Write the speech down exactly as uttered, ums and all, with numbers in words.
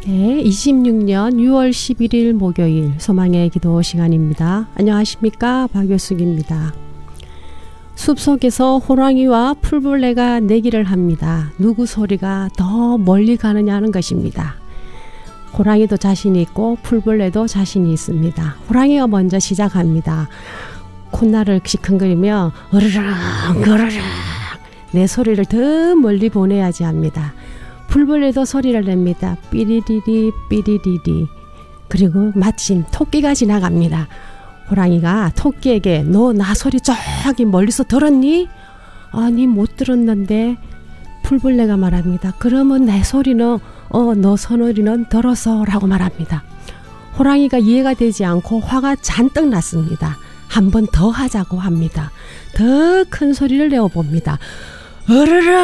네, 이십육 년 유월 십일일 목요일 소망의 기도 시간입니다. 안녕하십니까, 박효숙입니다. 숲속에서 호랑이와 풀벌레가 내기를 합니다. 누구 소리가 더 멀리 가느냐는 것입니다. 호랑이도 자신이 있고 풀벌레도 자신이 있습니다. 호랑이가 먼저 시작합니다. 콧날을 시큰거리며 으르렁 으르렁 내 소리를 더 멀리 보내야지 합니다. 풀벌레도 소리를 냅니다. 삐리리리 삐리리리. 그리고 마침 토끼가 지나갑니다. 호랑이가 토끼에게 너 나 소리 저기 멀리서 들었니? 아니 못 들었는데. 풀벌레가 말합니다. 그러면 내 소리는 어 너 소리는 들었어 라고 말합니다. 호랑이가 이해가 되지 않고 화가 잔뜩 났습니다. 한 번 더 하자고 합니다. 더 큰 소리를 내어봅니다. 으르르